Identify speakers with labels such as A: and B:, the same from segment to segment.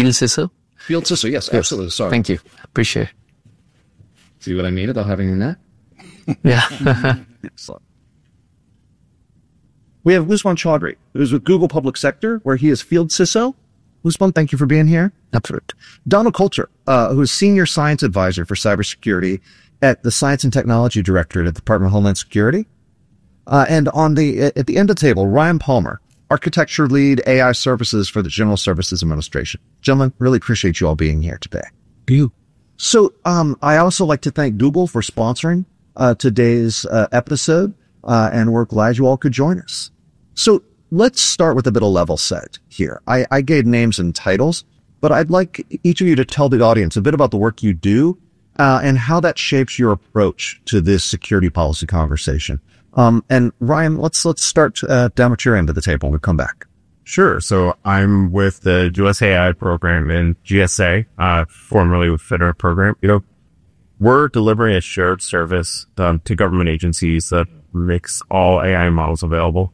A: field CISO?
B: Field CISO, yes, absolutely. Sorry.
A: Thank you. Appreciate it.
B: See what I mean about having that?
A: Yeah.
B: Excellent. We have Usman Chaudhry, who's with Google Public Sector, where he is Field CISO. Usman, thank you for being here.
A: Absolutely.
B: Donald Coulter, who is Senior Science Advisor for Cybersecurity at the Science and Technology Directorate at the Department of Homeland Security. And at the end of the table, Ryan Palmer, Architecture Lead AI Services for the General Services Administration. Gentlemen, really appreciate you all being here today.
C: You.
B: So I also like to thank Google for sponsoring today's episode, and we're glad you all could join us. So let's start with a bit of level set here. I gave names and titles, but I'd like each of you to tell the audience a bit about the work you do and how that shapes your approach to this security policy conversation. And Ryan, let's start down at your end of the table and we'll come back.
D: Sure. So I'm with the USAI program in GSA, formerly with FedRAMP program. We're delivering a shared service to government agencies that makes all AI models available.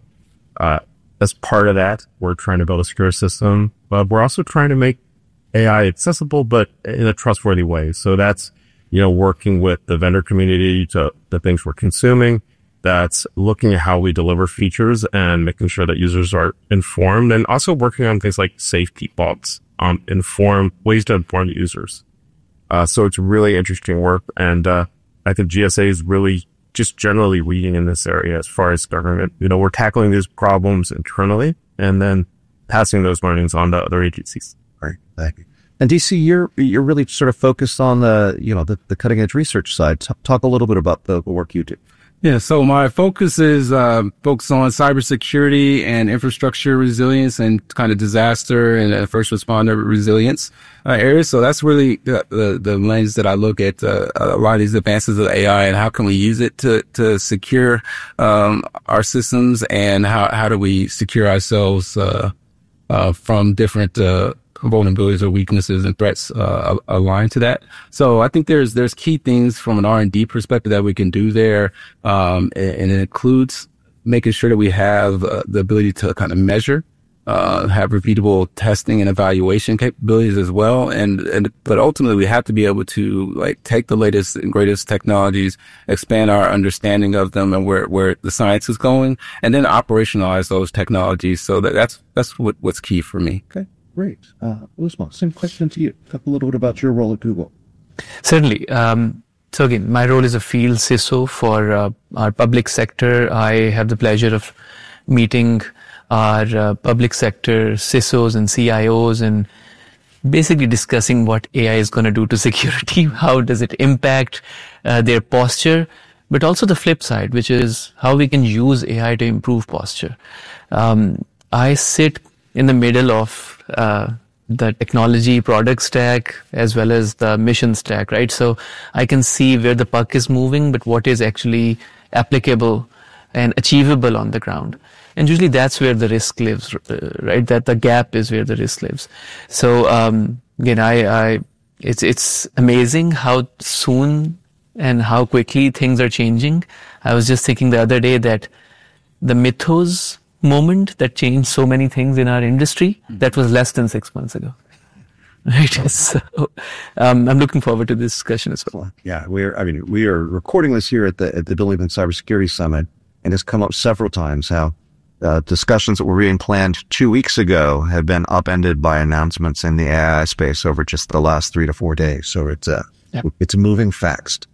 D: As part of that, we're trying to build a secure system, but we're also trying to make AI accessible, but in a trustworthy way. So that's, working with the vendor community to the things we're consuming. That's looking at how we deliver features and making sure that users are informed, and also working on things like safety vaults, ways to inform users. So it's really interesting work. And, I think GSA is really just generally leading in this area as far as government. We're tackling these problems internally and then passing those learnings on to other agencies.
B: All right. Thank you. And DC, you're really sort of focused on the cutting edge research side. Talk a little bit about the work you do.
C: Yeah, so my focus is focused on cybersecurity and infrastructure resilience and kind of disaster and first responder resilience areas. So that's really the lens that I look at a lot of these advances of AI and how can we use it to secure our systems, and how do we secure ourselves from different vulnerabilities or weaknesses and threats aligned to that. So I think there's key things from an R&D perspective that we can do there, and it includes making sure that we have the ability to kind of measure, have repeatable testing and evaluation capabilities as well, but ultimately we have to be able to take the latest and greatest technologies, expand our understanding of them and where the science is going, and then operationalize those technologies. So that's what's key for me.
B: Okay. Great. Usman, same question to you. Talk a little bit about your role at Google.
A: Certainly. So again, my role is a field CISO for our public sector. I have the pleasure of meeting our public sector CISOs and CIOs and basically discussing what AI is going to do to security. How does it impact their posture? But also the flip side, which is how we can use AI to improve posture. I sit in the middle of the technology product stack as well as the mission stack, right? So I can see where the puck is moving, but what is actually applicable and achievable on the ground. And usually that's where the risk lives, right? That the gap is where the risk lives. So, again, it's amazing how soon and how quickly things are changing. I was just thinking the other day that the Mythos moment that changed so many things in our industry, that was less than 6 months ago. Right. So, I'm looking forward to this discussion as well.
B: Yeah, we are recording this here at the Building and Cybersecurity Summit, and it's come up several times how discussions that were being planned 2 weeks ago have been upended by announcements in the AI space over just the last 3 to 4 days. So it's moving fast.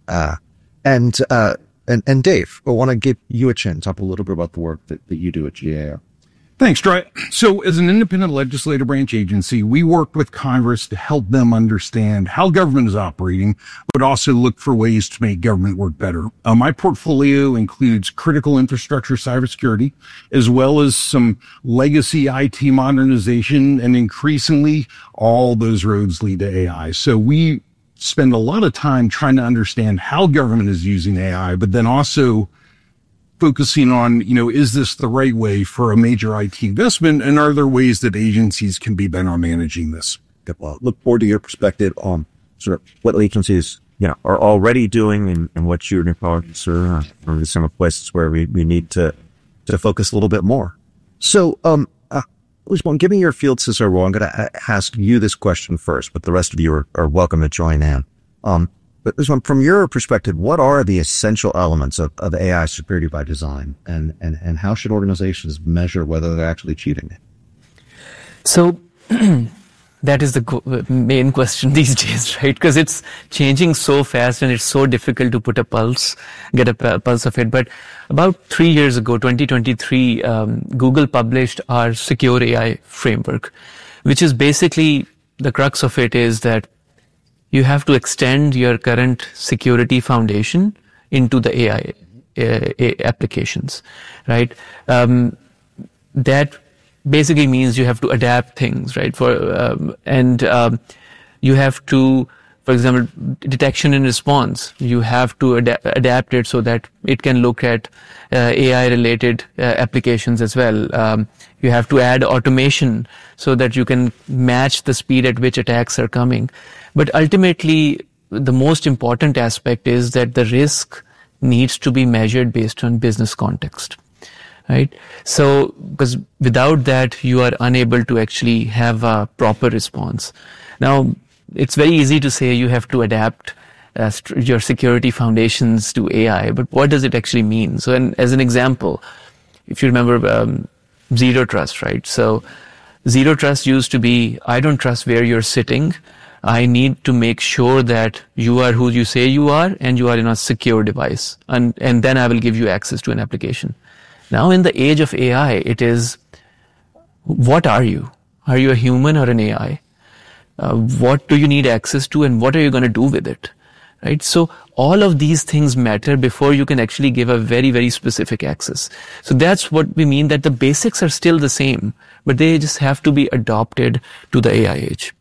B: And Dave, I want to give you a chance to talk a little bit about the work that you do at GAO.
E: Thanks, Troy. So as an independent legislative branch agency, we work with Congress to help them understand how government is operating, but also look for ways to make government work better. My portfolio includes critical infrastructure cybersecurity, as well as some legacy IT modernization, and increasingly all those roads lead to AI. So we spend a lot of time trying to understand how government is using AI, but then also focusing on, is this the right way for a major IT investment? And are there ways that agencies can be better on managing this?
B: Well, look forward to your perspective on sort of what agencies, are already doing and what your departments are some of the places where we need to focus a little bit more. So, Usman, given your field CISO role, I'm going to ask you this question first, but the rest of you are welcome to join in. But Usman, from your perspective, what are the essential elements of AI security by design, and how should organizations measure whether they're actually achieving it?
A: So that is the main question these days, right? Because it's changing so fast and it's so difficult to put get a pulse of it. But about 3 years ago, 2023, Google published our Secure AI framework, which is basically the crux of it is that you have to extend your current security foundation into the AI applications, right? That basically means you have to adapt things, right? You have to, for example, detection and response. You have to adapt it so that it can look at AI-related applications as well. You have to add automation so that you can match the speed at which attacks are coming. But ultimately, the most important aspect is that the risk needs to be measured based on business context. Right? So, because without that, you are unable to actually have a proper response. Now, it's very easy to say you have to adapt your security foundations to AI, but what does it actually mean? So, as an example, if you remember Zero Trust, right? So, Zero Trust used to be, I don't trust where you're sitting. I need to make sure that you are who you say you are and you are in a secure device. And then I will give you access to an application. Now, in the age of AI, it is, what are you? Are you a human or an AI? What do you need access to and what are you going to do with it? Right? So all of these things matter before you can actually give a very, very specific access. So that's what we mean, that the basics are still the same, but they just have to be adopted to the AI age.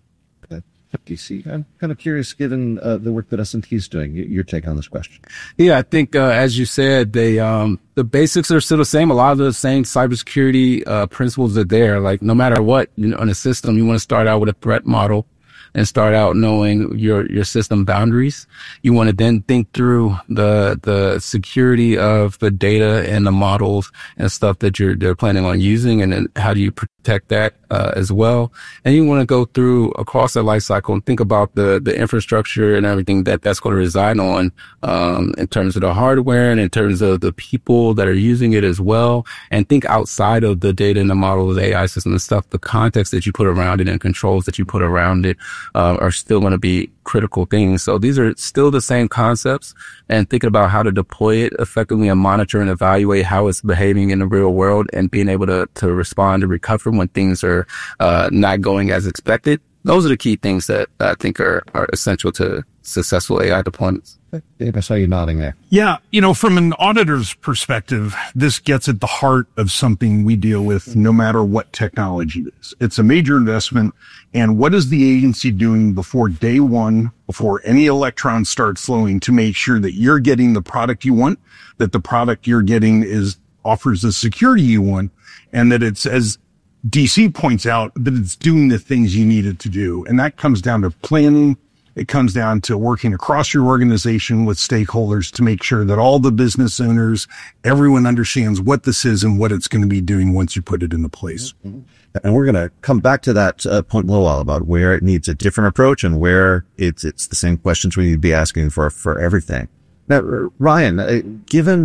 B: DC, I'm kind of curious, given the work that S&T is doing, your take on this question.
C: Yeah, I think, as you said, the basics are still the same. A lot of the same cybersecurity principles are there. Like, no matter what, in a system, you want to start out with a threat model and start out knowing your system boundaries. You want to then think through the security of the data and the models and stuff that they're planning on using, and then how do you protect that as well. And you want to go through across that life cycle and think about the infrastructure and everything that's going to reside on in terms of the hardware and in terms of the people that are using it as well. And think outside of the data and the models, the AI system and stuff, the context that you put around it and controls that you put around it are still going to be critical things. So these are still the same concepts, and thinking about how to deploy it effectively and monitor and evaluate how it's behaving in the real world and being able to respond and recover when things are not going as expected. Those are the key things that I think are essential to successful AI deployments.
B: Dave, I saw you nodding there.
E: Yeah. From an auditor's perspective, this gets at the heart of something we deal with no matter what technology it is. It's a major investment. And what is the agency doing before day one, before any electrons start flowing, to make sure that you're getting the product you want, that the product you're getting offers the security you want, and that it's, as DC points out, that it's doing the things you need it to do. And that comes down to planning. It comes down to working across your organization with stakeholders to make sure that all the business owners, everyone understands what this is and what it's going to be doing once you put it into place.
B: Mm-hmm. And we're going to come back to that point in a little while about where it needs a different approach and where it's the same questions we need to be asking for everything. Now, Ryan, given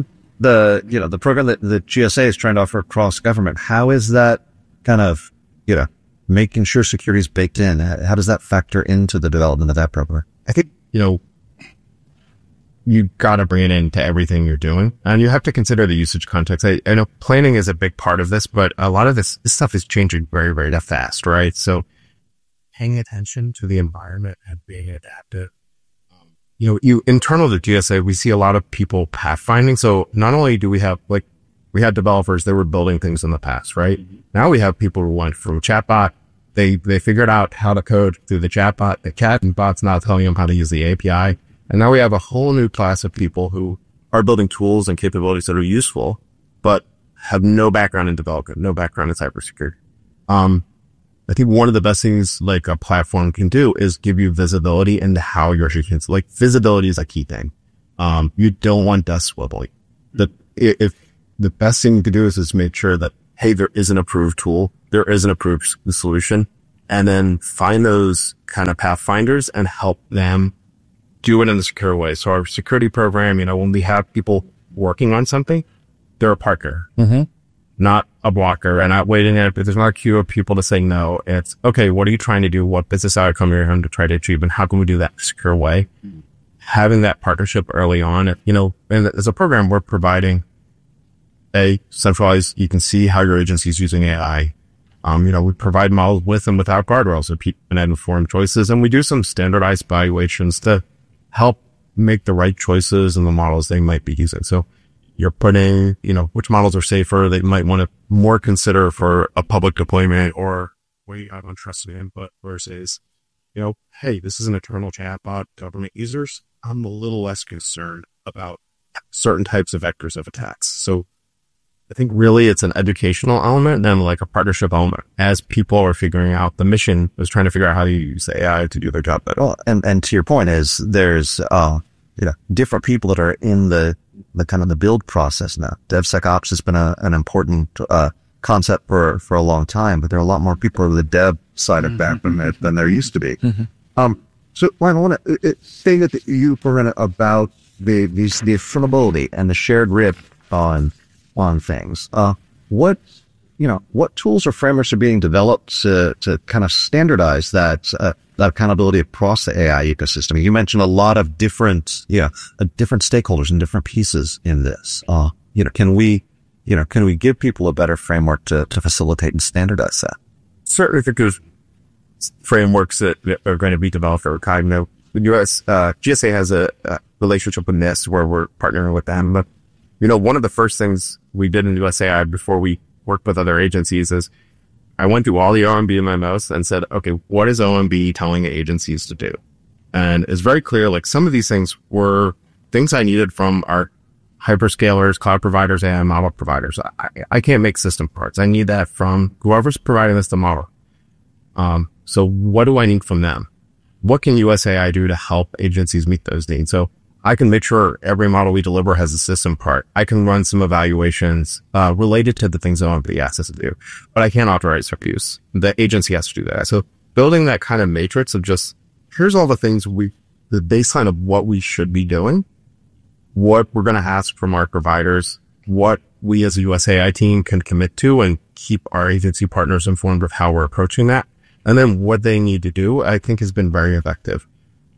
B: the program that the GSA is trying to offer across government, how is that kind of, making sure security is baked in? How does that factor into the development of that program?
D: I think, you got to bring it into everything you're doing, and you have to consider the usage context. I know planning is a big part of this, but a lot of this stuff is changing very, very fast, right? So paying attention to the environment and being adaptive. Internal to GSA, we see a lot of people pathfinding. So not only do we have, we had developers that were building things in the past, right? Now we have people who went from chatbot. They figured out how to code through the chatbot. The chatbot's now telling them how to use the API. And now we have a whole new class of people who are building tools and capabilities that are useful, but have no background in development, no background in cybersecurity. I think one of the best things like a platform can do is give you visibility into how you're actually, visibility is a key thing. You don't want dust swiveling. If the best thing you can do is make sure that hey, there is an approved tool, there is an approved solution, and then find those kind of pathfinders and help them do it in a secure way. So our security program, when we have people working on something, they're a partner, not a blocker, and not waiting if there's not a queue of people to say no. It's okay. What are you trying to do? What business outcome are you trying to try to achieve, and how can we do that in a secure way? Having that partnership early on, and as a program, we're providing a centralized, you can see how your agency is using AI. We provide models with and without guardrails so people can have informed choices. And we do some standardized evaluations to help make the right choices in the models they might be using. So you're putting, which models are safer they might want to more consider for a public deployment, or wait, I don't trust the input versus, hey, this is an internal chatbot, government users. I'm a little less concerned about certain types of vectors of attacks. So I think really it's an educational element than like a partnership element, as people are figuring out the mission is trying to figure out how to use AI to do their job better.
B: Well, and to your point is there's, different people that are in the kind of the build process now. DevSecOps has been an important, concept for a long time, but there are a lot more people on the dev side of back than there used to be. So Ryan, I want to say that you presented about the affordability and the shared grip on things. What tools or frameworks are being developed to kind of standardize that accountability across the AI ecosystem? You mentioned a lot of different stakeholders and different pieces in this. Can we give people a better framework to facilitate and standardize that?
D: Certainly think there's frameworks that are going to be developed over time. The U.S. GSA has a relationship with NIST where we're partnering with them. But, one of the first things we did in USAI before we worked with other agencies is I went through all the OMB memos and said, okay, what is OMB telling agencies to do? And it's very clear, like some of these things were things I needed from our hyperscalers, cloud providers, and model providers. I can't make system parts. I need that from whoever's providing this tomorrow. So what do I need from them? What can USAI do to help agencies meet those needs? So I can make sure every model we deliver has a system part. I can run some evaluations related to the things that OMB asks us to do, but I can't authorize their use. The agency has to do that. So building that kind of matrix of just, here's all the things the baseline of what we should be doing, what we're going to ask from our providers, what we as a USAI team can commit to and keep our agency partners informed of how we're approaching that. And then what they need to do, I think has been very effective.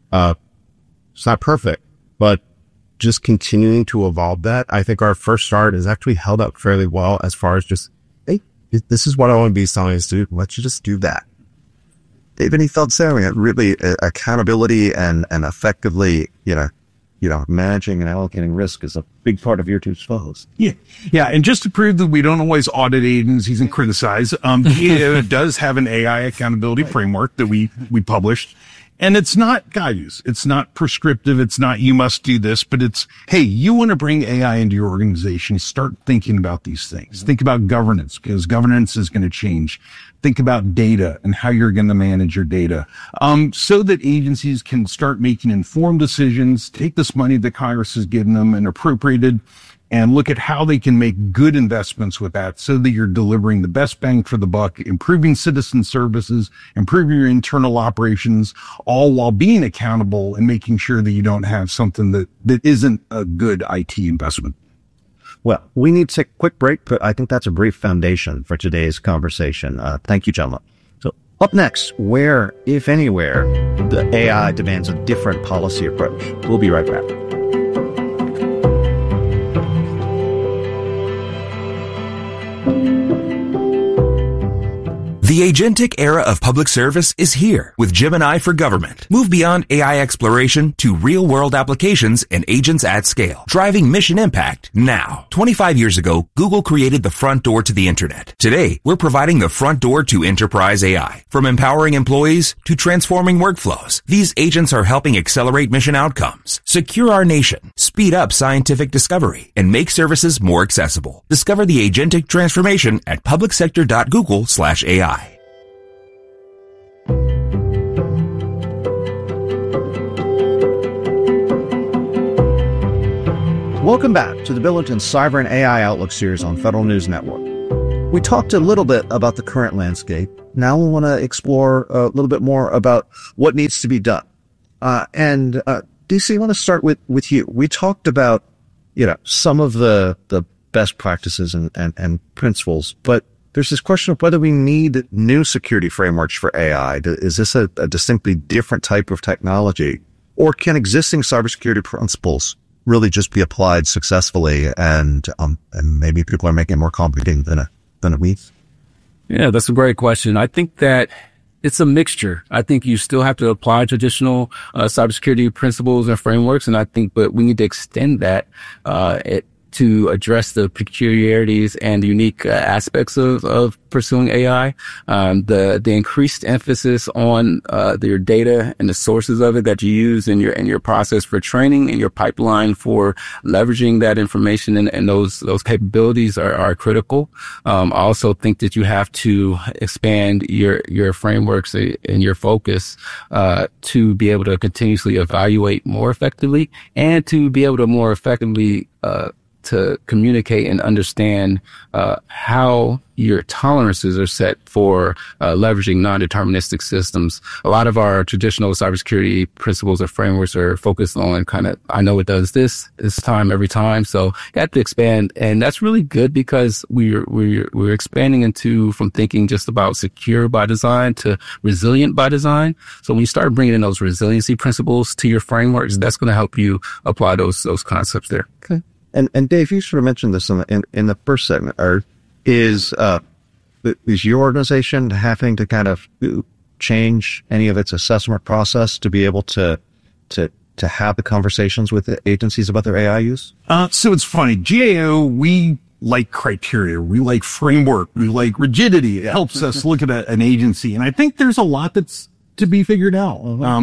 D: It's not perfect, but just continuing to evolve that. I think our first start has actually held up fairly well as far as just, hey, this is what OMB is telling us to do. Let's just do that.
B: Dave, any thoughts there? Really accountability and effectively, managing and allocating risk is a big part of your two's foes.
E: Yeah. And just to prove that we don't always audit agencies and criticize, it does have an AI accountability framework that we published. And it's not guidance. It's not prescriptive. It's not, you must do this, but it's, hey, you want to bring AI into your organization. Start thinking about these things. Think about governance, because governance is going to change. Think about data and how you're going to manage your data, so that agencies can start making informed decisions, take this money that Congress has given them and appropriated, and look at how they can make good investments with that so that you're delivering the best bang for the buck, improving citizen services, improving your internal operations, all while being accountable and making sure that you don't have something that isn't a good IT investment.
B: Well, we need to take a quick break, but I think that's a brief foundation for today's conversation. Thank you, gentlemen. So up next, where, if anywhere, the AI demands a different policy approach. We'll be right back.
F: The agentic era of public service is here with Gemini for Government. Move beyond AI exploration to real-world applications and agents at scale, driving mission impact now. 25 years ago, Google created the front door to the internet. Today, we're providing the front door to enterprise AI. From empowering employees to transforming workflows, these agents are helping accelerate mission outcomes, secure our nation, speed up scientific discovery, and make services more accessible. Discover the agentic transformation at publicsector.google/AI.
B: Welcome back to the Billington Cyber and AI Outlook series on Federal News Network. We talked a little bit about the current landscape. Now we want to explore a little bit more about what needs to be done. DC, I want to start with you. We talked about, some of the best practices and principles, but there's this question of whether we need new security frameworks for AI. Is this a distinctly different type of technology, or can existing cybersecurity principles really just be applied successfully and maybe people are making it more complicated than it means?
C: Yeah, that's a great question. I think that it's a mixture. I think you still have to apply traditional cybersecurity principles and frameworks, but we need to extend that to address the peculiarities and unique aspects of pursuing AI. The increased emphasis on your data and the sources of it that you use in your process for training and your pipeline for leveraging that information and those capabilities are critical. I also think that you have to expand your frameworks and your focus to be able to continuously evaluate more effectively and to be able to more effectively to communicate and understand how your tolerances are set for leveraging non-deterministic systems. A lot of our traditional cybersecurity principles or frameworks are focused on I know it does this time every time. So you have to expand, and that's really good because we're expanding from thinking just about secure by design to resilient by design. So when you start bringing in those resiliency principles to your frameworks, that's going to help you apply those concepts there.
B: Okay. And Dave, you sort of mentioned this in the first segment. Is your organization having to kind of change any of its assessment process to be able to have the conversations with the agencies about their AI use?
E: So it's funny. GAO, we like criteria. We like framework. We like rigidity. It helps us look at an agency. And I think there's a lot that's to be figured out.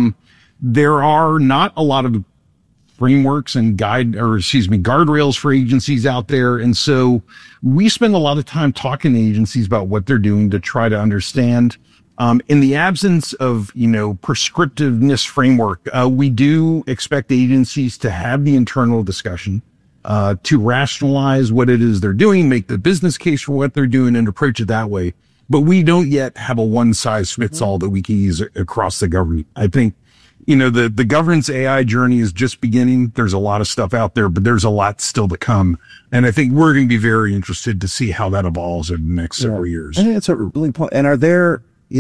E: There are not a lot of frameworks and guardrails for agencies out there. And so we spend a lot of time talking to agencies about what they're doing to try to understand. In the absence of, prescriptiveness framework, we do expect agencies to have the internal discussion, to rationalize what it is they're doing, make the business case for what they're doing and approach it that way. But we don't yet have a one size fits all that we can use across the government. I think the governance AI journey is just beginning. There's a lot of stuff out there, but there's a lot still to come. And I think we're going to be very interested to see how that evolves over the next several years.
B: I think it's a really point. And are there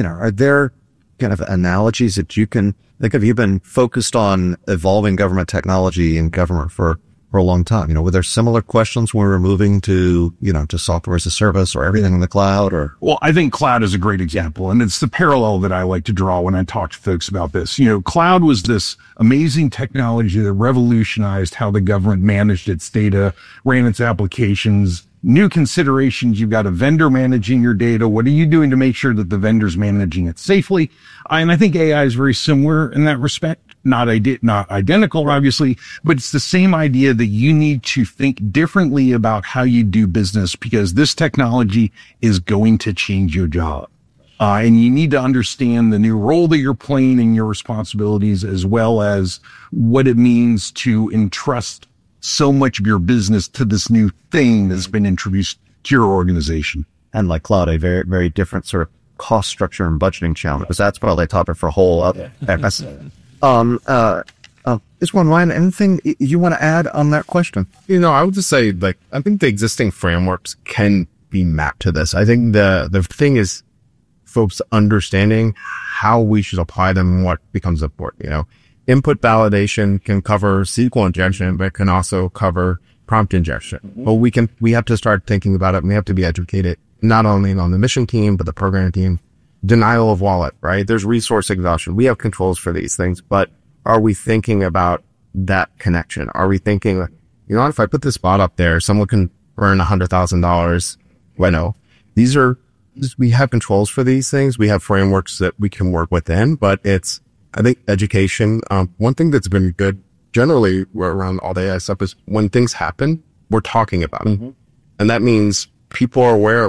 B: kind of analogies that you can think of? You've been focused on evolving government technology in government for a long time. Were there similar questions when we were moving to software as a service or everything in the cloud?
E: Well, I think cloud is a great example. And it's the parallel that I like to draw when I talk to folks about this. Cloud was this amazing technology that revolutionized how the government managed its data, ran its applications. New considerations. You've got a vendor managing your data. What are you doing to make sure that the vendor's managing it safely? And I think AI is very similar in that respect. Not identical, obviously, but it's the same idea that you need to think differently about how you do business because this technology is going to change your job. And you need to understand the new role that you're playing and your responsibilities, as well as what it means to entrust so much of your business to this new thing that's been introduced to your organization.
B: And like cloud, a very, very different sort of cost structure and budgeting challenge, because that's probably a topic for a whole other episode. This one, Ryan, anything you want to add on that question?
D: I would just say, I think the existing frameworks can be mapped to this. I think the thing is folks understanding how we should apply them and what becomes important. Input validation can cover SQL injection, but it can also cover prompt injection. But we have to start thinking about it, and we have to be educated, not only on the mission team, but the program team. Denial of wallet, right? There's resource exhaustion. We have controls for these things, but are we thinking about that connection? Are we thinking, if I put this bot up there, someone can earn $100,000. Well, no, we have controls for these things. We have frameworks that we can work within, but I think education. One thing that's been good generally around all the AI stuff is when things happen, we're talking about it. And that means people are aware,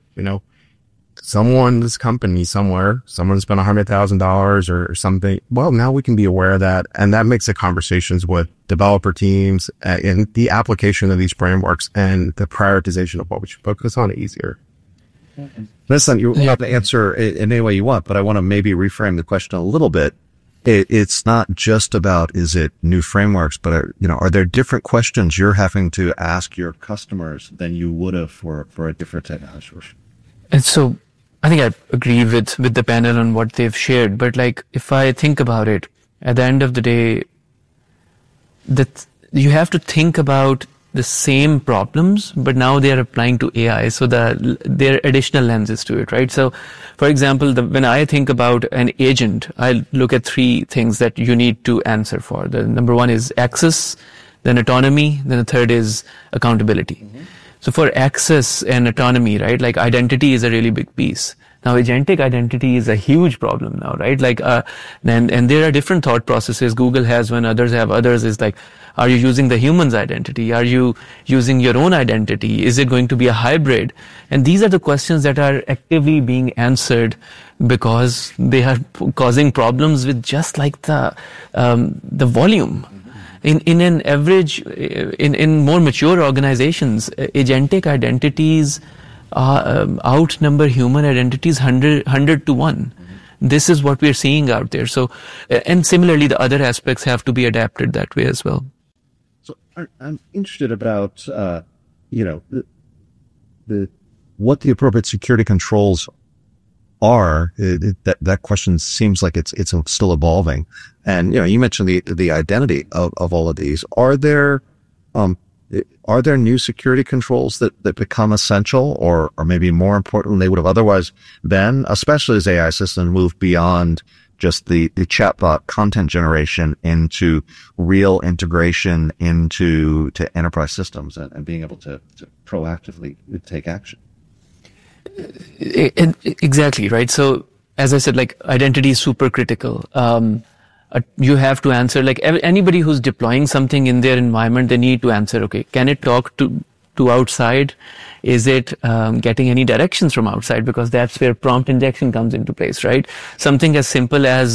D: this company somewhere, someone spent $100,000 or something. Well, now we can be aware of that. And that makes the conversations with developer teams and the application of these frameworks and the prioritization of what we should focus on easier.
B: Listen, you have to answer it in any way you want, but I want to maybe reframe the question a little bit. It's not just about, is it new frameworks, but are there different questions you're having to ask your customers than you would have for a different technology?
A: And so I think I agree with the panel on what they've shared, but like, if I think about it, at the end of the day, that you have to think about the same problems, but now they are applying to AI. So there are additional lenses to it, right? So, for example, when I think about an agent, I look at three things that you need to answer for. The number one is access, then autonomy, then the third is accountability. Mm-hmm. So for access and autonomy, right, like identity is a really big piece. Now, agentic identity is a huge problem now, right? Like, and there are different thought processes. Google has one, others have others. Is like, are you using the human's identity? Are you using your own identity? Is it going to be a hybrid? And these are the questions that are actively being answered because they are causing problems with just like the volume. In an average, in more mature organizations, agentic identities outnumber human identities 100 to 1. This is what we're seeing out there. So, and similarly, the other aspects have to be adapted that way as well.
B: So I'm interested about, what the appropriate security controls are. That question seems like it's still evolving. And, you mentioned the identity of all of these. Are there new security controls that become essential or maybe more important than they would have otherwise been, especially as AI systems move beyond just the chatbot content generation into real integration into enterprise systems and being able to proactively take action?
A: Exactly, right? So, as I said, like, identity is super critical. You have to answer, like, anybody who's deploying something in their environment, they need to answer, okay, can it talk to outside? Is it getting any directions from outside? Because that's where prompt injection comes into place, right? Something as simple as,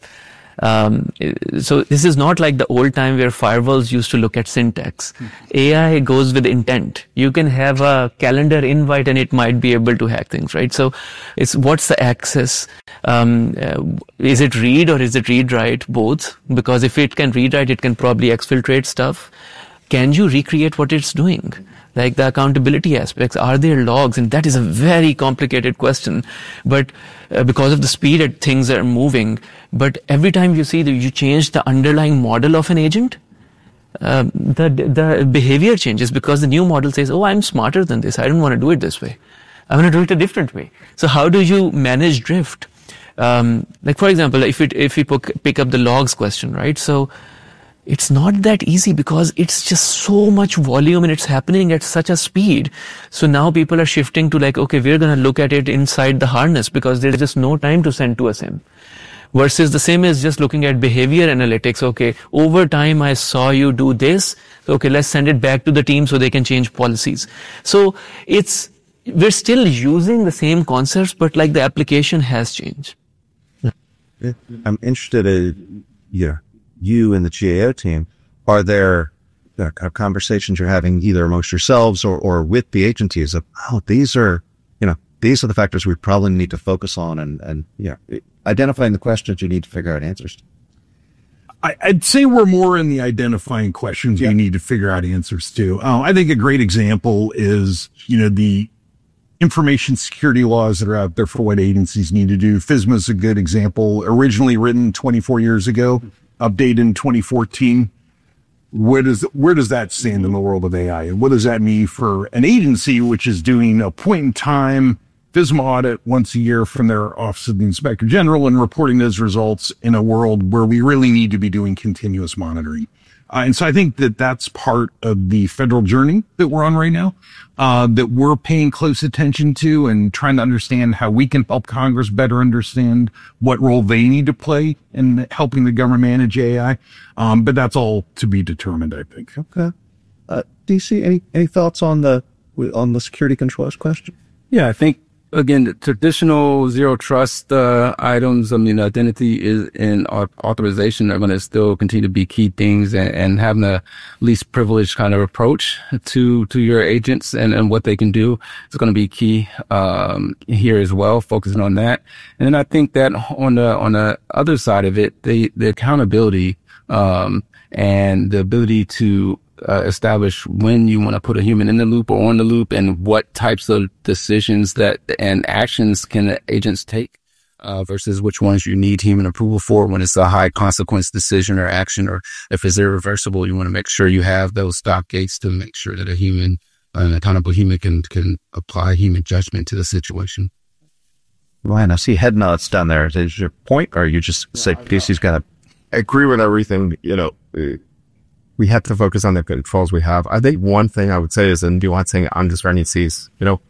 A: so this is not like the old time where firewalls used to look at syntax. AI goes with intent. You can have a calendar invite and it might be able to hack things, right? So it's what's the access? Is it read or is it read write? Both. Because if it can read write, it can probably exfiltrate stuff. Can you recreate what it's doing? Like the accountability aspects, are there logs? And that is a very complicated question. But because of the speed at things are moving, but every time you see that you change the underlying model of an agent, the behavior changes because the new model says, oh, I'm smarter than this. I don't want to do it this way. I want to do it a different way. So how do you manage drift? Like, for example, if we pick up the logs question, right? So it's not that easy because it's just so much volume and it's happening at such a speed. So now people are shifting to like, okay, we're going to look at it inside the harness because there's just no time to send to a SIEM. Versus the same is just looking at behavior analytics. Okay, over time I saw you do this. Okay, let's send it back to the team so they can change policies. So we're still using the same concepts, but like the application has changed.
B: I'm interested in, you and the GAO team, are there kind of conversations you're having either amongst yourselves or with the agencies of, these are the factors we probably need to focus on and identifying the questions you need to figure out answers to?
E: I'd say we're more in the identifying questions you need to figure out answers to. I think a great example is, the information security laws that are out there for what agencies need to do. FISMA is a good example, originally written 24 years ago. Update in 2014. Where does that stand in the world of AI? And what does that mean for an agency which is doing a point in time FISMA audit once a year from their Office of the Inspector General and reporting those results in a world where we really need to be doing continuous monitoring? And so I think that that's part of the federal journey that we're on right now, that we're paying close attention to and trying to understand how we can help Congress better understand what role they need to play in helping the government manage AI. But that's all to be determined, I think.
B: Okay. DC, any thoughts on the security controls question?
C: Yeah, I think again, the traditional zero trust items, I mean, identity is and authorization are going to still continue to be key things, and having the least privileged kind of approach to your agents and what they can do is going to be key here as well, focusing on that. And then I think that on the other side of it, the accountability and the ability to establish when you want to put a human in the loop or on the loop, and what types of decisions and actions can agents take versus which ones you need human approval for when it's a high consequence decision or action, or if it's irreversible, you want to make sure you have those stop gates to make sure that an accountable human can apply human judgment to the situation.
B: Ryan, I see head nods down there. Is your point, or you just say PC's got to...
D: I agree with everything, we have to focus on the controls we have. I think one thing I would say is, and nuancing on just running Cs,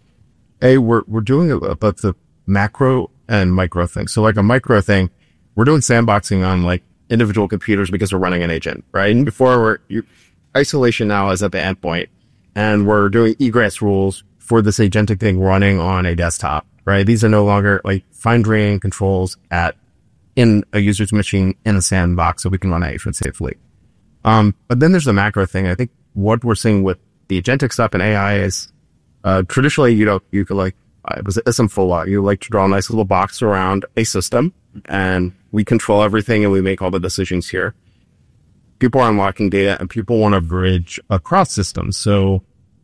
D: we're doing about the macro and micro thing. So like a micro thing, we're doing sandboxing on like individual computers because we're running an agent, right? And before isolation now is at the endpoint, and we're doing egress rules for this agentic thing running on a desktop, right? These are no longer like fine-grained controls in a user's machine in a sandbox so we can run an agent safely. But then there's the macro thing. I think what we're seeing with the agentic stuff and AI is, traditionally, you could like, it was SMFOA. You like to draw a nice little box around a system, and we control everything and we make all the decisions here. People are unlocking data and people want to bridge across systems. So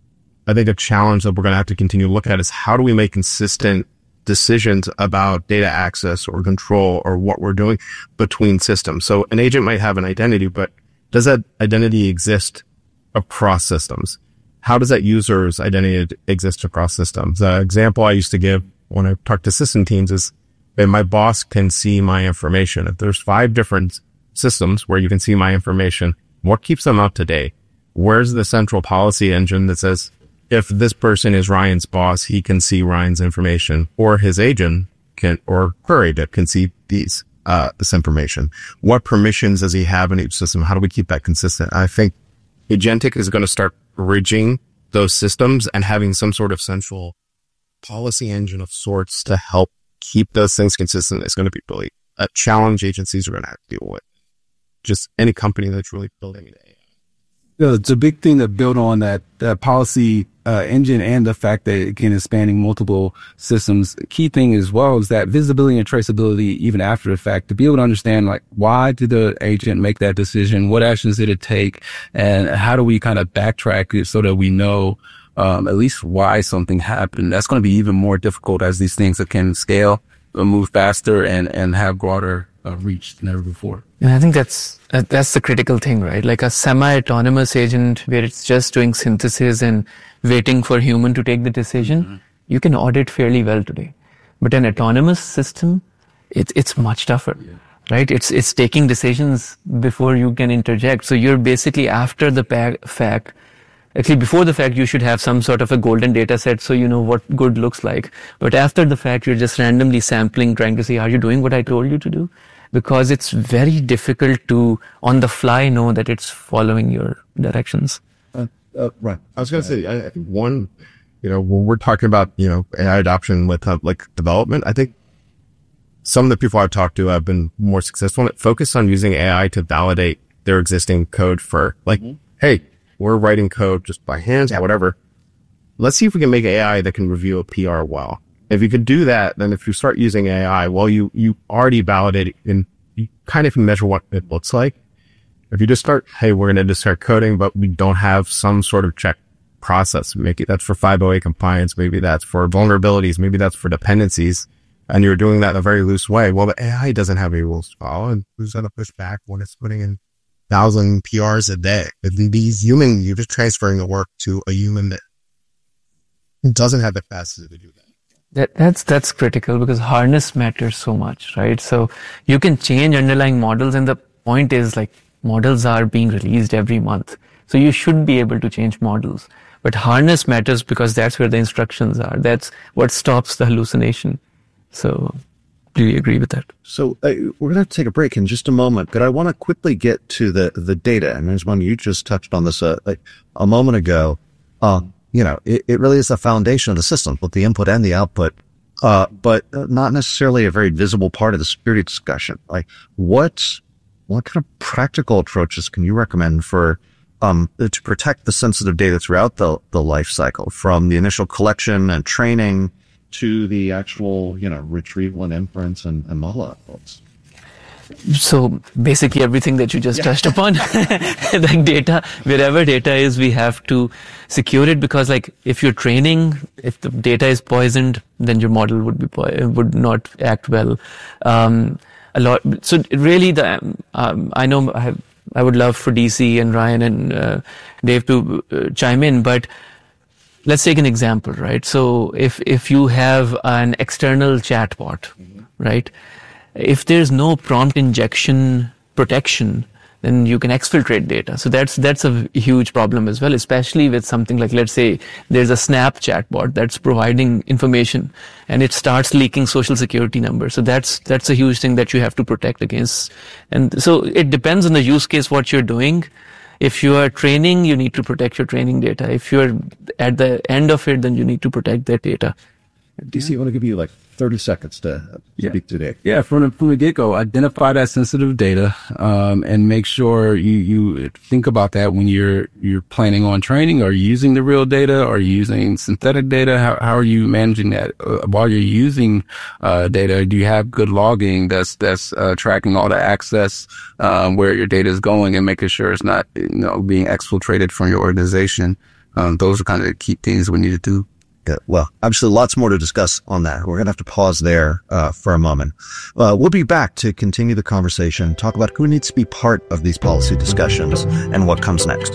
D: I think a challenge that we're going to have to continue to look at is how do we make consistent decisions about data access or control or what we're doing between systems. So an agent might have an identity, but does that identity exist across systems? How does that user's identity exist across systems? The example I used to give when I talk to system teams is that my boss can see my information. If there's 5 different systems where you can see my information, what keeps them up to date? Where's the central policy engine that says, if this person is Ryan's boss, he can see Ryan's information, or his agent or her agent can see this information? What permissions does he have in each system? How do we keep that consistent? I think agentic is going to start bridging those systems and having some sort of central policy engine of sorts to help keep those things consistent. It's going to be really a challenge agencies are going to have to deal with. Just any company that's really building it.
C: It's a big thing to build on that policy engine, and the fact that, again, is spanning multiple systems. The key thing as well is that visibility and traceability, even after the fact, to be able to understand, like, why did the agent make that decision? What actions did it take? And how do we kind of backtrack it so that we know at least why something happened? That's going to be even more difficult as these things that can scale, move faster, and have broader reach than ever before.
A: And I think that's the critical thing, right? Like a semi-autonomous agent where it's just doing synthesis and waiting for human to take the decision, you can audit fairly well today. But an autonomous system, it's much tougher, right? It's taking decisions before you can interject. So you're basically after the fact. Actually, before the fact, you should have some sort of a golden data set so you know what good looks like. But after the fact, you're just randomly sampling, trying to see, are you doing what I told you to do? Because it's very difficult to, on the fly, know that it's following your directions.
D: Right. I was going to say, I think one, when we're talking about, AI adoption with like development, I think some of the people I've talked to have been more successful and focused on using AI to validate their existing code for like, hey, we're writing code just by hand, whatever. Let's see if we can make AI that can review a PR well. If you could do that, then if you start using AI, well, you already validate it and you kind of measure what it looks like. If you just start, hey, we're going to just start coding, but we don't have some sort of check process. Maybe that's for 508 compliance. Maybe that's for vulnerabilities. Maybe that's for dependencies. And you're doing that in a very loose way. Well, the AI doesn't have any rules to follow. And who's going to push back when it's putting in 1,000 PRs a day? These human, you're just transferring the work to a human that doesn't have the capacity to do that.
A: That's critical because harness matters so much, right? So you can change underlying models, and the point is like models are being released every month. So you should be able to change models. But harness matters because that's where the instructions are. That's what stops the hallucination. So do you agree with that?
B: So we're going to have to take a break in just a moment, but I want to quickly get to the data. And there's one you just touched on this a moment ago. It really is the foundation of the system, both the input and the output. but not necessarily a very visible part of the security discussion. Like, what kind of practical approaches can you recommend for to protect the sensitive data throughout the life cycle, from the initial collection and training to the actual, retrieval and inference and model outputs?
A: So basically everything that you just touched upon, like data, wherever data is, we have to secure it, because like if you're training, if the data is poisoned, then your model would not act well. So really I know I would love for DC and Ryan and Dave to chime in, but let's take an example, right? So if you have an external chatbot, right? If there's no prompt injection protection, then you can exfiltrate data. So that's a huge problem as well, especially with something like, let's say there's a Snap chatbot that's providing information and it starts leaking social security numbers. So that's a huge thing that you have to protect against. And so it depends on the use case, what you're doing. If you are training, you need to protect your training data. If you're at the end of it, then you need to protect that data.
B: DC, I want to give you like 30 seconds to speak today.
C: Yeah, from the get-go, identify that sensitive data, and make sure you think about that when you're planning on training. Are you using the real data? Are you using synthetic data? How are you managing that? While you're using data, do you have good logging that's tracking all the access, where your data is going, and making sure it's not, being exfiltrated from your organization? Those are kind of the key things we need to do.
B: Well, obviously lots more to discuss on that. We're going to have to pause there for a moment. We'll be back to continue the conversation, talk about who needs to be part of these policy discussions and what comes next.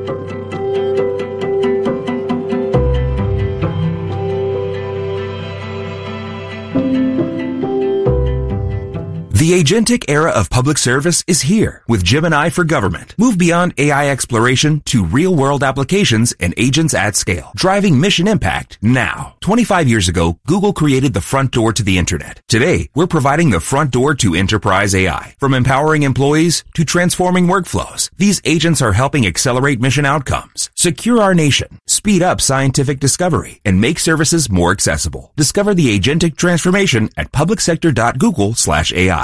F: The agentic era of public service is here with Gemini for Government. Move beyond AI exploration to real-world applications and agents at scale, driving mission impact now. 25 years ago, Google created the front door to the internet. Today, we're providing the front door to enterprise AI. From empowering employees to transforming workflows, these agents are helping accelerate mission outcomes, secure our nation, speed up scientific discovery, and make services more accessible. Discover the agentic transformation at publicsector.google/AI.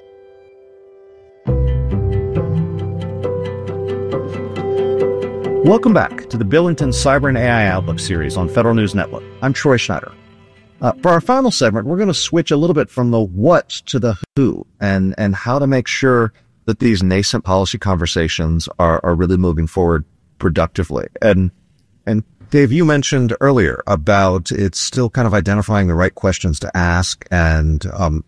B: Welcome back to the Billington Cyber and AI Outlook series on Federal News Network. I'm Troy Schneider. For our final segment, we're going to switch a little bit from the what to the who, and how to make sure that these nascent policy conversations are really moving forward productively. And Dave, you mentioned earlier about it's still kind of identifying the right questions to ask and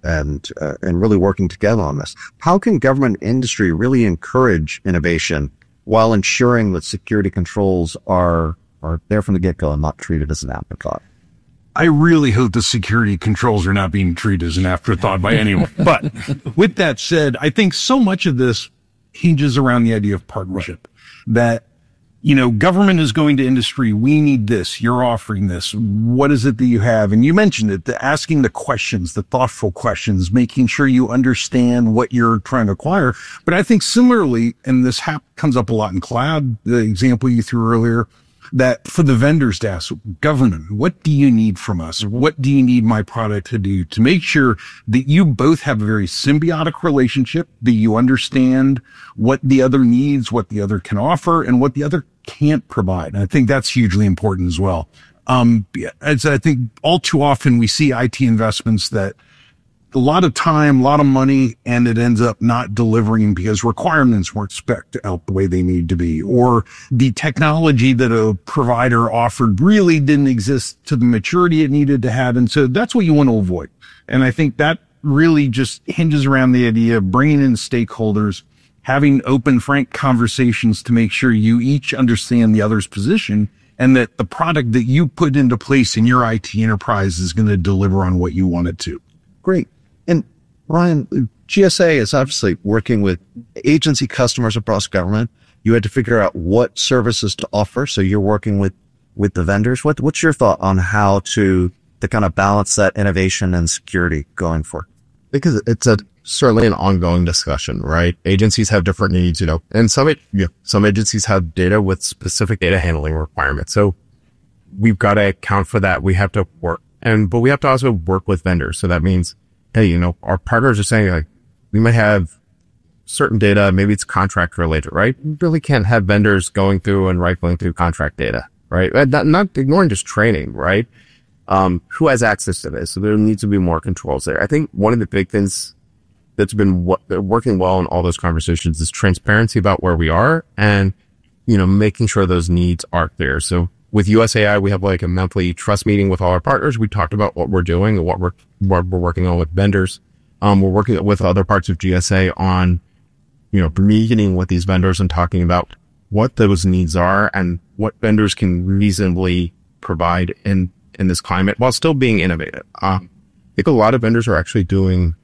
B: really working together on this. How can government industry really encourage innovation while ensuring that security controls are there from the get-go and not treated as an afterthought?
E: I really hope the security controls are not being treated as an afterthought by anyone. But with that said, I think so much of this hinges around the idea of partnership. That, government is going to industry. We need this. You're offering this. What is it that you have? And you mentioned it, asking the questions, the thoughtful questions, making sure you understand what you're trying to acquire. But I think similarly, and this comes up a lot in cloud, the example you threw earlier, that for the vendors to ask government, what do you need from us? What do you need my product to do, to make sure that you both have a very symbiotic relationship, that you understand what the other needs, what the other can offer, and what the other can't provide. And I think that's hugely important as well. As I think all too often we see IT investments that a lot of time, a lot of money, and it ends up not delivering because requirements weren't spec'd out the way they need to be, or the technology that a provider offered really didn't exist to the maturity it needed to have. And so that's what you want to avoid. And I think that really just hinges around the idea of bringing in stakeholders, having open, frank conversations to make sure you each understand the other's position, and that the product that you put into place in your IT enterprise is going to deliver on what you want it to.
B: Great. And Ryan, GSA is obviously working with agency customers across government. You had to figure out what services to offer. So you're working with the vendors. What's your thought on how to kind of balance that innovation and security going forward?
D: Because it's certainly an ongoing discussion, right? Agencies have different needs, and some agencies have data with specific data handling requirements. So we've got to account for that. We have to work But we have to also work with vendors. So that means, hey, our partners are saying like, we might have certain data, maybe it's contract related, right? You really can't have vendors going through and rifling through contract data, right? Not ignoring just training, right? Who has access to this? So there needs to be more controls there. I think one of the big things that's been working well in all those conversations is transparency about where we are and, making sure those needs are clear. So with USAI, we have like a monthly trust meeting with all our partners. We talked about what we're doing and what we're working on with vendors. We're working with other parts of GSA on, meeting with these vendors and talking about what those needs are and what vendors can reasonably provide in this climate while still being innovative. I think a lot of vendors are actually doing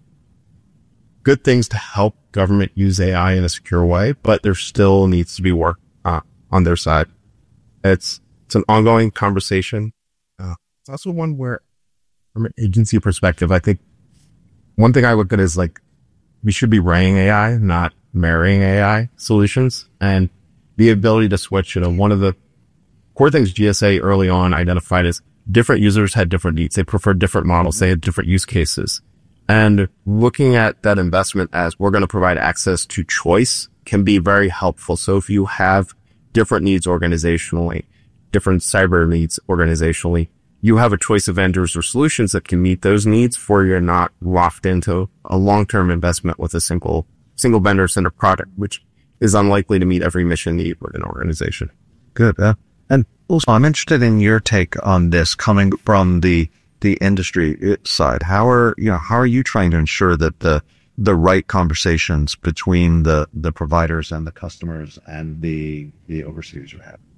D: good things to help government use AI in a secure way, but there still needs to be work on their side. It's an ongoing conversation. It's also one where, from an agency perspective, I think one thing I look at is like, we should be running AI, not marrying AI solutions, and the ability to switch. One of the core things GSA early on identified is different users had different needs. They preferred different models. They had different use cases. And looking at that investment as we're going to provide access to choice can be very helpful. So if you have different needs organizationally, different cyber needs organizationally, you have a choice of vendors or solutions that can meet those needs for you're not locked into a long-term investment with a single vendor center product, which is unlikely to meet every mission need with an organization.
B: Good. And also, I'm interested in your take on this coming from the industry side. How are you trying to ensure that the right conversations between the providers and the customers and the overseers are having?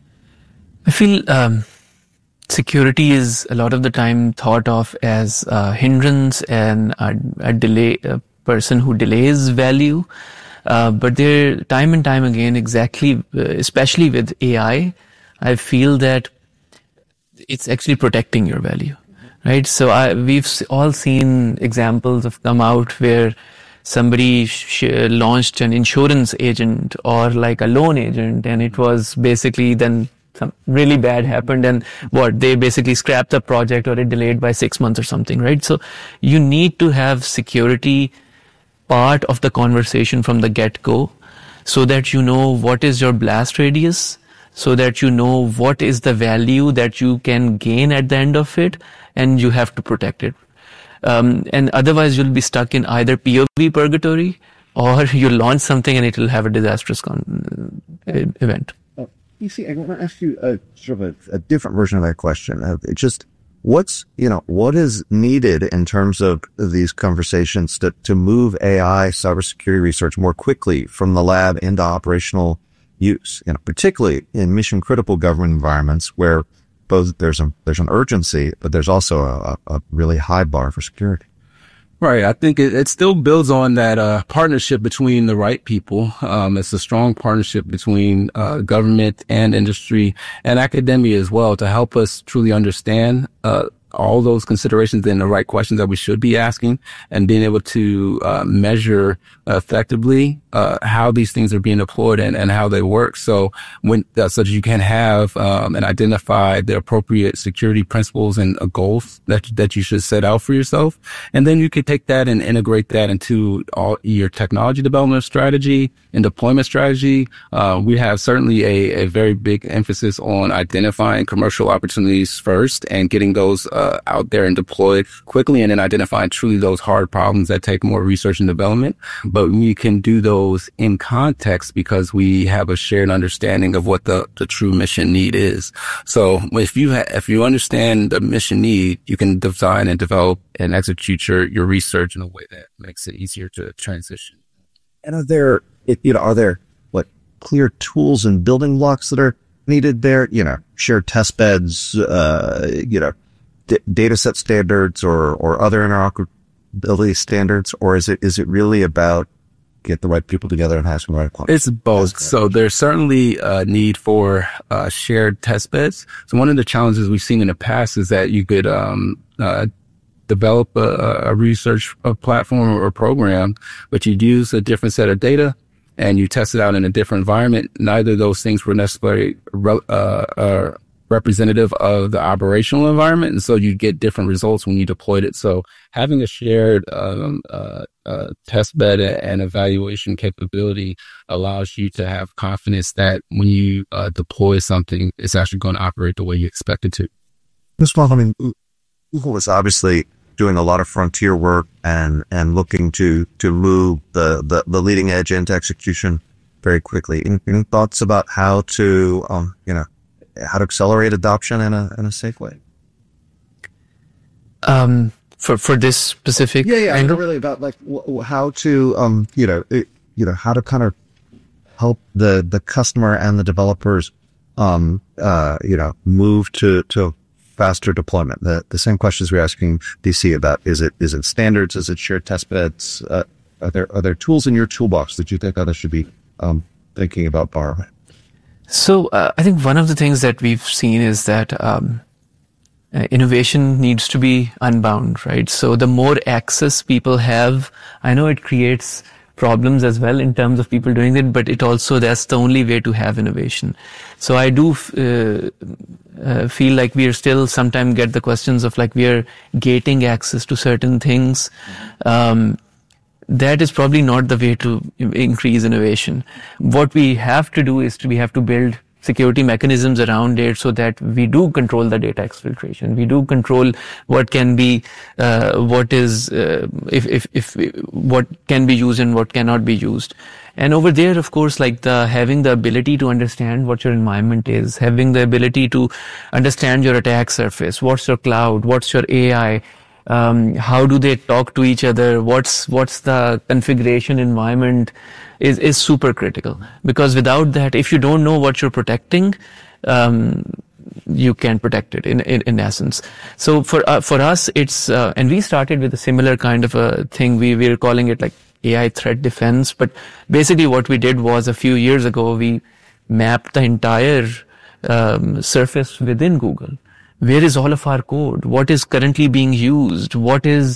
A: I feel security is a lot of the time thought of as a hindrance and a delay, a person who delays value. But there, time and time again, especially with AI, I feel that it's actually protecting your value, right? So we've all seen examples of come out where somebody launched an insurance agent or like a loan agent, and it was basically then some really bad happened, and they basically scrapped the project or it delayed by 6 months or something, right? So you need to have security part of the conversation from the get-go so that you know what is your blast radius, so that you know what is the value that you can gain at the end of it, and you have to protect it. And otherwise you'll be stuck in either POV purgatory or you launch something and it will have a disastrous event.
B: PC, I want to ask you sort of a different version of that question. What is needed in terms of these conversations to move AI cybersecurity research more quickly from the lab into operational use, particularly in mission critical government environments where both there's an urgency, but there's also a really high bar for security.
C: Right. I think it still builds on that partnership between the right people. It's a strong partnership between government and industry and academia as well to help us truly understand all those considerations and the right questions that we should be asking, and being able to measure effectively how these things are being deployed and how they work. So so that you can have and identify the appropriate security principles and goals that you should set out for yourself. And then you could take that and integrate that into all your technology development strategy and deployment strategy. We have certainly a very big emphasis on identifying commercial opportunities first and getting those out there and deployed quickly, and then identifying truly those hard problems that take more research and development. But we can do those in context because we have a shared understanding of what the true mission need is. So if you understand the mission need, you can design and develop and execute your research in a way that makes it easier to transition.
B: And are there clear tools and building blocks that are needed there? Shared test beds, data set standards or other interoperability standards, or is it really about get the right people together and have some right quality?
C: It's both. So there's certainly a need for shared test beds. So one of the challenges we've seen in the past is that you could develop a research platform or program, but you'd use a different set of data and you test it out in a different environment. Neither of those things were necessarily representative of the operational environment. And so you get different results when you deployed it. So having a shared test bed and evaluation capability allows you to have confidence that when you deploy something, it's actually going to operate the way you expect it to.
B: I mean, Google is obviously doing a lot of frontier work and looking to move the leading edge into execution very quickly. Any thoughts about how to how to accelerate adoption in a safe way?
A: For this specific angle?
B: Really about like how to how to kind of help the customer and the developers move to faster deployment. The same questions we're asking DC about. Is it standards? Is it shared test beds? Are there tools in your toolbox that you think others should be thinking about borrowing?
A: So I think one of the things that we've seen is that innovation needs to be unbound, right? So the more access people have, I know it creates problems as well in terms of people doing it, but it also, that's the only way to have innovation. So I do feel like we are still sometimes get the questions of like we are gating access to certain things. That is probably not the way to increase innovation. What we have to do is we have to build security mechanisms around it so that we do control the data exfiltration. We do control what can be, what can be used and what cannot be used. And over there, of course, like having the ability to understand what your environment is, having the ability to understand your attack surface, what's your cloud, what's your AI, how do they talk to each other, what's the configuration environment is super critical. Because without that, if you don't know what you're protecting, you can't protect it in essence. So for us, it's, and we started with a similar kind of a thing. We're calling it like AI threat defense. But basically what we did was a few years ago, we mapped the entire surface within Google. Where is all of our code? What is currently being used? What is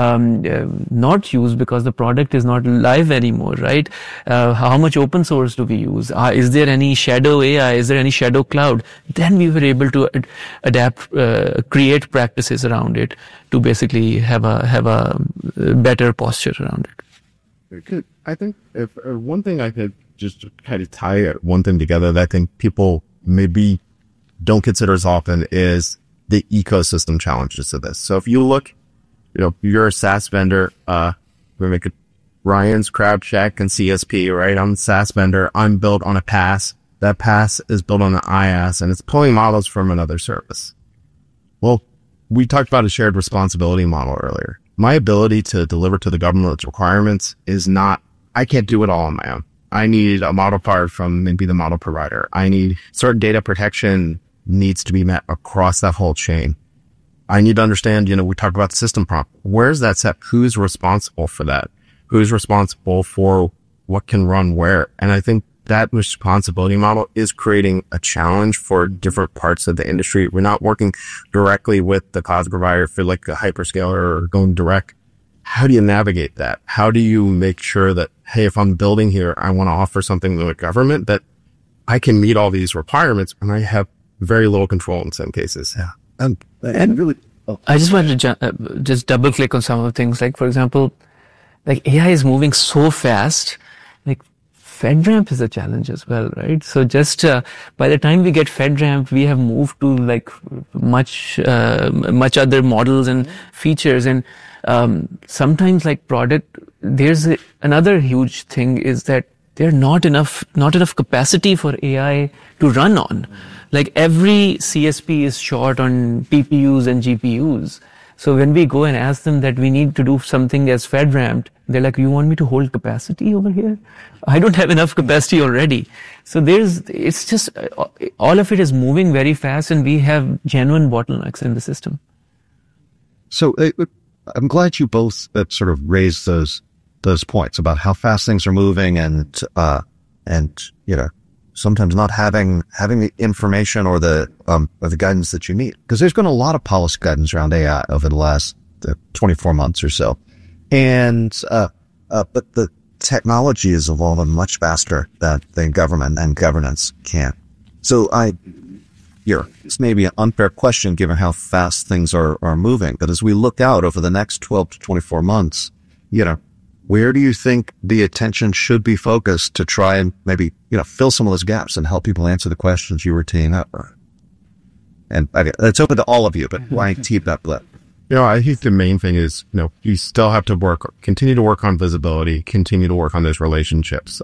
A: not used because the product is not live anymore, right? How much open source do we use? Is there any shadow AI? Is there any shadow cloud? Then we were able to adapt, create practices around it to basically have a better posture around it.
D: Very good. I think if one thing I could just kind of tie one thing together that I think people maybe don't consider as often is the ecosystem challenges of this. So if you look, you're a SaaS vendor, we make Ryan's CrowdStrike and CSP, right? I'm a SaaS vendor. I'm built on a PaaS. That PaaS is built on an IaaS and it's pulling models from another service. Well, we talked about a shared responsibility model earlier. My ability to deliver to the government's requirements is not, I can't do it all on my own. I need a model part from maybe the model provider. I need certain data protection needs to be met across that whole chain. I need to understand, we talk about the system prompt. Where's that set? Who's responsible for that? Who's responsible for what can run where? And I think that responsibility model is creating a challenge for different parts of the industry. We're not working directly with the cloud provider for like a hyperscaler or going direct. How do you navigate that? How do you make sure that, hey, if I'm building here, I want to offer something to the government that I can meet all these requirements and I have very little control in some cases.
B: Yeah. And really,
A: I just wanted to just double click on some of the things. Like, for example, like AI is moving so fast, like FedRAMP is a challenge as well, right? So just, by the time we get FedRAMP, we have moved to like much other models and features. And, sometimes like there's another huge thing is that there's not enough capacity for AI to run on. Like every CSP is short on TPUs and GPUs. So when we go and ask them that we need to do something as FedRAMP, they're like, you want me to hold capacity over here? I don't have enough capacity already. So it's just, all of it is moving very fast and we have genuine bottlenecks in the system.
B: So I'm glad you both sort of raised those points about how fast things are moving and sometimes not having the information or the guidance that you need. Because there's been a lot of policy guidance around AI over the last 24 months or so. And, but the technology is evolving much faster than government and governance can. So here. It's maybe an unfair question given how fast things are moving. But as we look out over the next 12 to 24 months, where do you think the attention should be focused to try and maybe, fill some of those gaps and help people answer the questions you were teeing up? And it's open to all of you, but why keep that blip?
D: I think the main thing is, you still have to continue to work on visibility, continue to work on those relationships.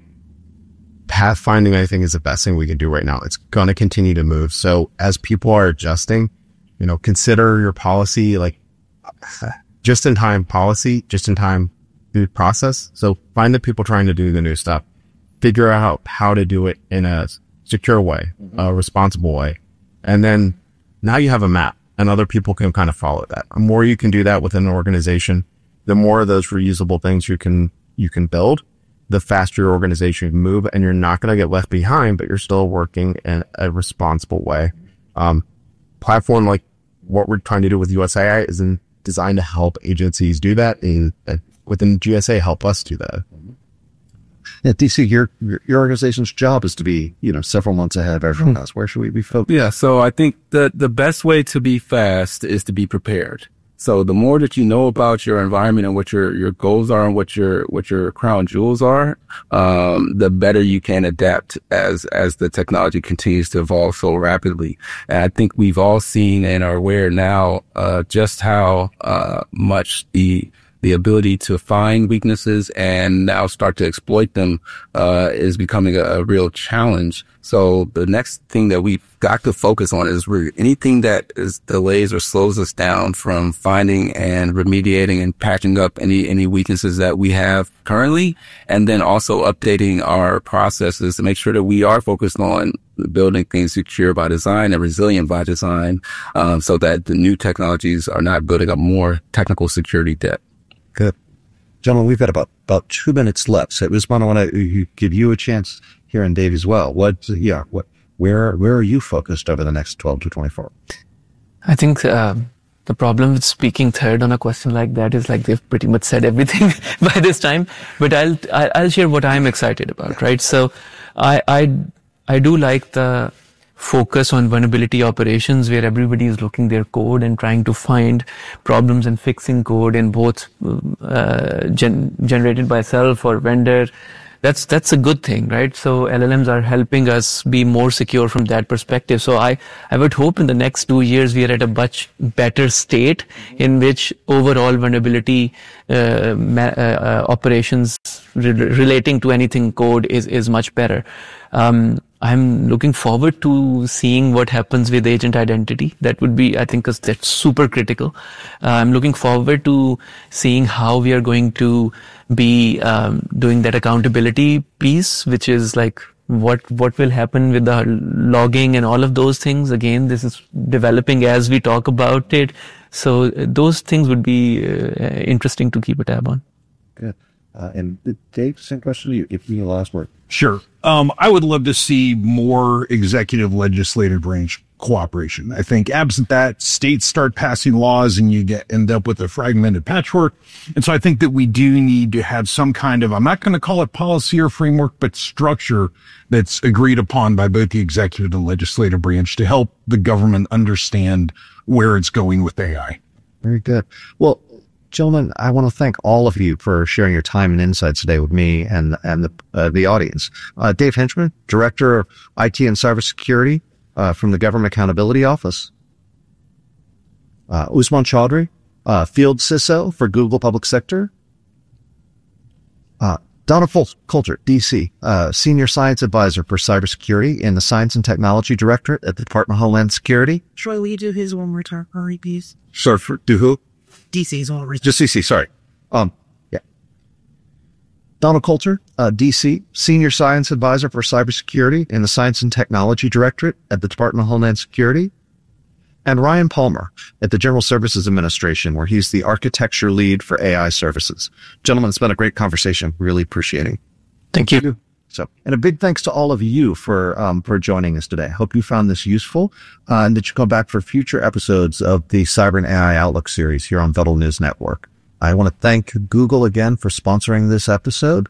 D: Pathfinding, I think, is the best thing we can do right now. It's going to continue to move. So as people are adjusting, consider your policy like just-in-time policy, just-in-time process. So find the people trying to do the new stuff, figure out how to do it in a secure way, a responsible way. And then now you have a map and other people can kind of follow that. The more you can do that within an organization, the more of those reusable things you can build, the faster your organization can move, and you're not going to get left behind, but you're still working in a responsible way. Platform like what we're trying to do with USAI is designed to help agencies do that, and within GSA help us do that.
B: Yeah, DC, your organization's job is to be, several months ahead of everyone else. Where should we be focused?
C: Yeah, so I think the best way to be fast is to be prepared. So the more that you know about your environment and what your goals are and what your crown jewels are, the better you can adapt as the technology continues to evolve so rapidly. And I think we've all seen and are aware now, just how, much the ability to find weaknesses and now start to exploit them, is becoming a real challenge. So the next thing that we've got to focus on is anything that delays or slows us down from finding and remediating and patching up any weaknesses that we have currently. And then also updating our processes to make sure that we are focused on building things secure by design and resilient by design, so that the new technologies are not building up more technical security debt.
B: Good. Gentlemen, we've got about 2 minutes left. So I just want to give you a chance here, and Dave as well. Where are you focused over the next 12 to 24?
A: I think the problem with speaking third on a question like that is like they've pretty much said everything by this time. But I'll share what I'm excited about, right? So I do like the focus on vulnerability operations, where everybody is looking their code and trying to find problems and fixing code in both generated by self or vendor. That's a good thing, right? So LLMs are helping us be more secure from that perspective. So I would hope in the next 2 years we are at a much better state in which overall vulnerability operations relating to anything code is much better. I'm looking forward to seeing what happens with agent identity. That would be, I think, that's super critical. I'm looking forward to seeing how we are going to be doing that accountability piece, which is like what will happen with the logging and all of those things. Again, this is developing as we talk about it. So those things would be interesting to keep a tab on.
B: Good. And Dave, same question to you. Give me the last word.
E: Sure. I would love to see more executive legislative branch cooperation. I think absent that, states start passing laws and you end up with a fragmented patchwork. And so I think that we do need to have some kind of, I'm not going to call it policy or framework, but structure that's agreed upon by both the executive and legislative branch to help the government understand where it's going with AI.
B: Very good. Well, gentlemen, I want to thank all of you for sharing your time and insights today with me and the audience. Dave Henchman, Director of IT and Cybersecurity from the Government Accountability Office. Usman Chaudhry, Field CISO for Google Public Sector. Donna Coulter, DC, Senior Science Advisor for Cybersecurity in the Science and Technology Directorate at the Department of Homeland Security.
G: Troy, will you do his one more time, please?
B: Sorry, do who?
G: DC's all original.
B: Just CC, sorry. Yeah. Donald Coulter, DC, Senior Science Advisor for Cybersecurity in the Science and Technology Directorate at the Department of Homeland Security. And Ryan Palmer at the General Services Administration, where he's the Architecture Lead for AI Services. Gentlemen, it's been a great conversation. Really appreciating it.
A: Thank you.
B: So, and a big thanks to all of you for joining us today. Hope you found this useful, and that you come back for future episodes of the Cyber and AI Outlook series here on Federal News Network. I want to thank Google again for sponsoring this episode,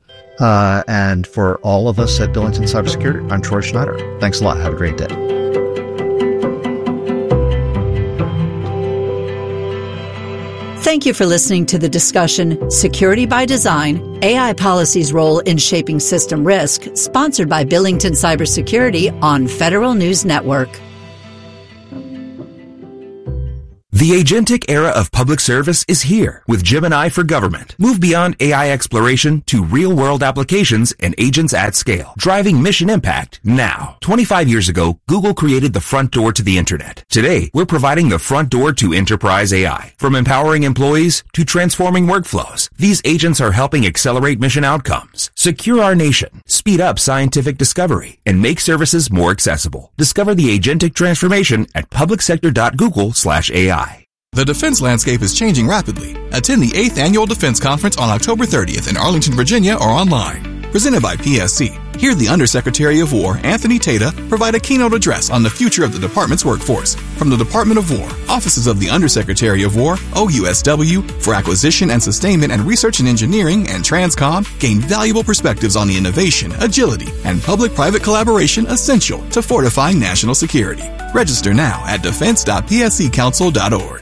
B: and for all of us at Billington Cybersecurity. I'm Troy Schneider. Thanks a lot. Have a great day.
H: Thank you for listening to the discussion, Security by Design, AI Policy's Role in Shaping System Risk, sponsored by Billington Cybersecurity on Federal News Network.
F: The agentic era of public service is here with Gemini for Government. Move beyond AI exploration to real-world applications and agents at scale, driving mission impact now. 25 years ago, Google created the front door to the internet. Today, we're providing the front door to enterprise AI. From empowering employees to transforming workflows, these agents are helping accelerate mission outcomes, secure our nation, speed up scientific discovery, and make services more accessible. Discover the agentic transformation at publicsector.google/AI.
I: The defense landscape is changing rapidly. Attend the 8th Annual Defense Conference on October 30th in Arlington, Virginia, or online. Presented by PSC, hear the Undersecretary of War, Anthony Tata, provide a keynote address on the future of the department's workforce. From the Department of War, offices of the Undersecretary of War, OUSW, for Acquisition and Sustainment and Research and Engineering, and Transcom, gain valuable perspectives on the innovation, agility, and public-private collaboration essential to fortifying national security. Register now at defense.psccouncil.org.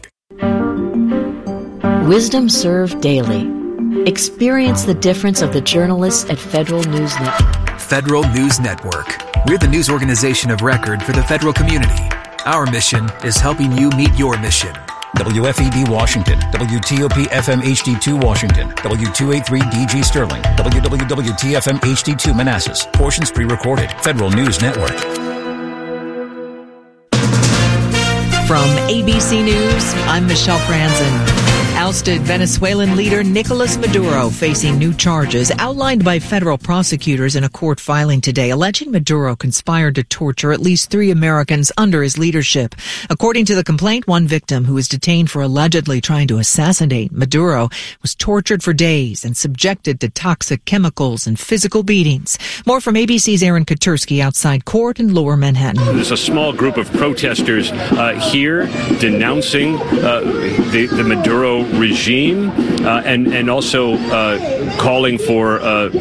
J: Wisdom served daily. Experience the difference of the journalists at Federal News Network.
K: Federal News Network. We're the news organization of record for the federal community. Our mission is helping you meet your mission.
L: WFED Washington, WTOP FM HD2 Washington, W283 DG Sterling, WWWT FM HD2 Manassas. Portions pre-recorded. Federal News Network.
M: From ABC News, I'm Michelle Franzen. Ousted Venezuelan leader Nicolas Maduro facing new charges outlined by federal prosecutors in a court filing today, alleging Maduro conspired to torture at least 3 Americans under his leadership. According to the complaint, one victim who was detained for allegedly trying to assassinate Maduro was tortured for days and subjected to toxic chemicals and physical beatings. More from ABC's Aaron Katursky outside court in Lower Manhattan.
N: There's a small group of protesters here denouncing the Maduro regime and also calling for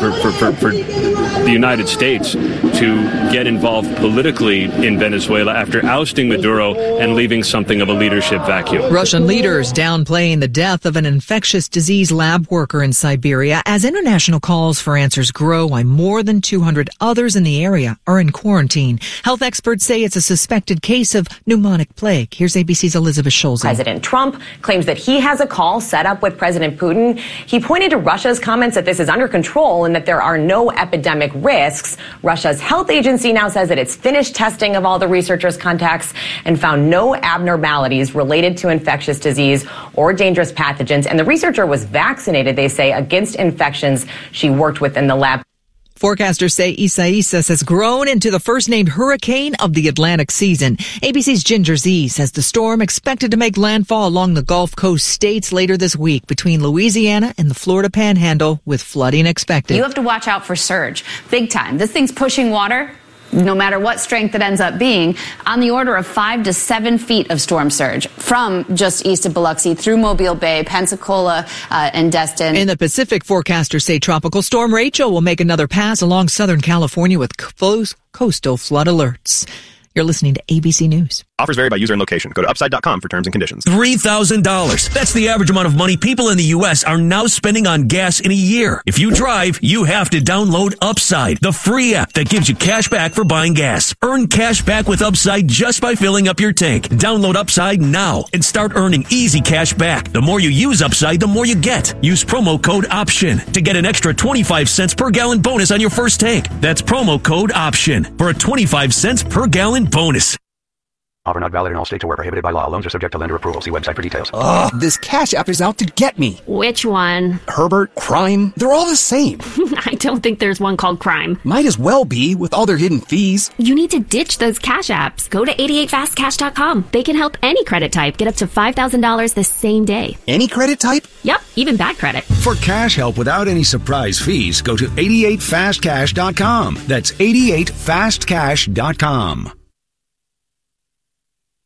N: the United States to get involved politically in Venezuela after ousting Maduro and leaving something of a leadership vacuum.
M: Russian leaders downplaying the death of an infectious disease lab worker in Siberia as international calls for answers grow while more than 200 others in the area are in quarantine. Health experts say it's a suspected case of pneumonic plague. Here's ABC's Elizabeth Schulze.
O: President Trump claims that he has a call set up with President Putin. He pointed to Russia's comments that this is under control and that there are no epidemic risks. Russia's health agency now says that it's finished testing of all the researchers' contacts and found no abnormalities related to infectious disease or dangerous pathogens. And the researcher was vaccinated, they say, against infections she worked with in the lab.
M: Forecasters say Isaias has grown into the first named hurricane of the Atlantic season. ABC's Ginger Z says the storm expected to make landfall along the Gulf Coast states later this week between Louisiana and the Florida Panhandle, with flooding expected.
P: You have to watch out for surge. Big time. This thing's pushing water, no matter what strength it ends up being, on the order of 5 to 7 feet of storm surge from just east of Biloxi through Mobile Bay, Pensacola, and Destin.
M: In the Pacific, forecasters say Tropical Storm Rachel will make another pass along Southern California with close coastal flood alerts. You're listening to ABC News.
Q: Offers vary by user and location. Go to upside.com for terms and conditions.
R: $3,000. That's the average amount of money people in the U.S. are now spending on gas in a year. If you drive, you have to download Upside, the free app that gives you cash back for buying gas. Earn cash back with Upside just by filling up your tank. Download Upside now and start earning easy cash back. The more you use Upside, the more you get. Use promo code OPTION to get an extra 25 cents per gallon bonus on your first tank. That's promo code OPTION for a 25 cents per gallon bonus.
S: Offer not valid in all states or where prohibited by law. Loans are subject to lender approval. See website for details.
T: Ugh, this Cash App is out to get me.
U: Which one?
T: Herbert, Crime, they're all the same.
U: I don't think there's one called Crime.
T: Might as well be, with all their hidden fees.
U: You need to ditch those Cash Apps. Go to 88fastcash.com. They can help any credit type get up to $5,000 the same day.
T: Any credit type?
U: Yep, even bad credit.
V: For cash help without any surprise fees, go to 88fastcash.com. That's 88fastcash.com.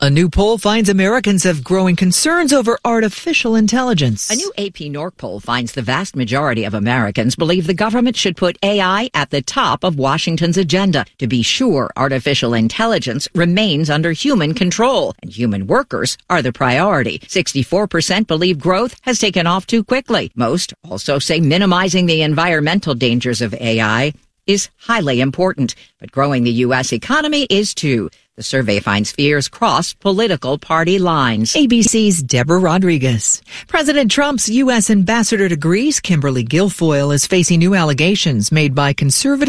M: A new poll finds Americans have growing concerns over artificial intelligence.
H: A new AP NORC poll finds the vast majority of Americans believe the government should put AI at the top of Washington's agenda. To be sure, artificial intelligence remains under human control, and human workers are the priority. 64% believe growth has taken off too quickly. Most also say minimizing the environmental dangers of AI is highly important, but growing the U.S. economy is too. The survey finds fears cross political party lines.
M: ABC's Deborah Rodriguez. President Trump's U.S. ambassador to Greece, Kimberly Guilfoyle, is facing new allegations made by conservative